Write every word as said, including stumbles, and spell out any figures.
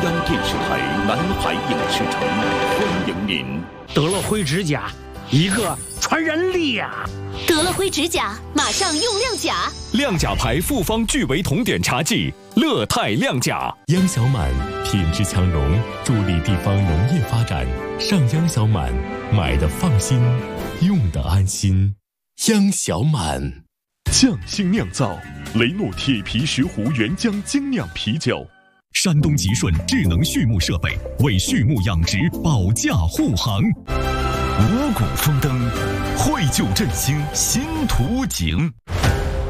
央电视台南海影视城欢迎您。 得了灰指甲，一个传染力呀！ 得了灰指甲，马上用亮甲。 亮甲牌复方聚维酮碘茶剂，乐泰亮甲。 央小满品质强融，助力地方农业发展。上央小满，买的放心，用的安心。央小满。 匠心酿造，雷诺铁皮石斛原浆精酿啤酒。 山东吉顺智能畜牧设备为畜牧养殖保驾护航。 五谷丰登，绘就振兴新图景。